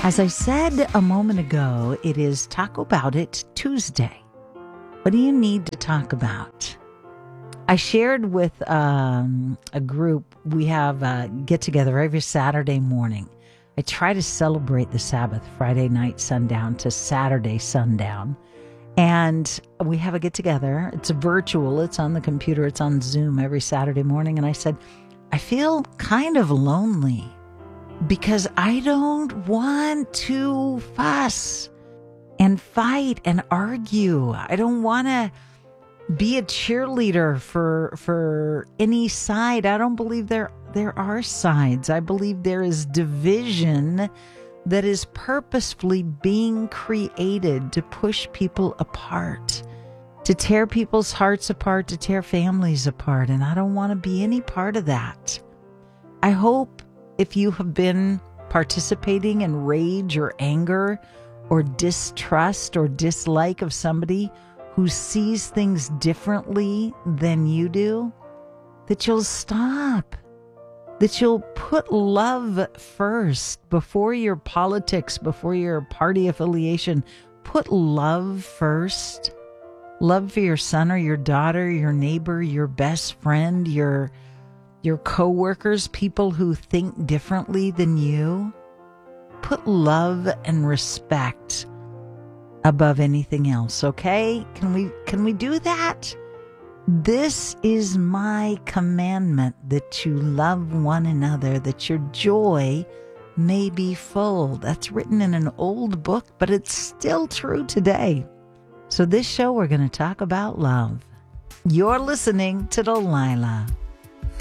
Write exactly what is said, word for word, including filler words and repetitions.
As I said a moment ago, it is Talk About It Tuesday. What do you need to talk about? I shared with um, a group, we have a get-together every Saturday morning. I try to celebrate the Sabbath, Friday night sundown to Saturday sundown. And we have a get-together. It's virtual. It's on the computer. It's on Zoom every Saturday morning. And I said, I feel kind of lonely because I don't want to fuss and fight and argue. I don't want to be a cheerleader for for any side. I don't believe there there are sides. I believe there is division that is purposefully being created to push people apart, to tear people's hearts apart, to tear families apart. And I don't want to be any part of that. I hope if you have been participating in rage or anger or distrust or dislike of somebody who sees things differently than you do, that you'll stop, that you'll put love first before your politics, before your party affiliation. Put love first. Love for your son or your daughter, your neighbor, your best friend, your your coworkers, people who think differently than you. Put love and respect above anything else, okay? Can we can we do that? This is my commandment, that you love one another, that your joy may be full. That's written in an old book, but it's still true today. So this show, we're going to talk about love. You're listening to Delilah.